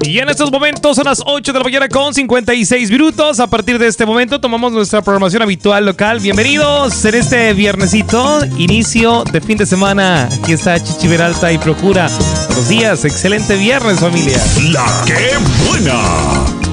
Y en estos momentos son las 8 de la mañana con 56 minutos. A partir de este momento tomamos nuestra programación habitual local. Bienvenidos en este viernesito, inicio de fin de semana. Aquí está Chichi Peralta y Procura. Buenos días, excelente viernes, familia. La que buena.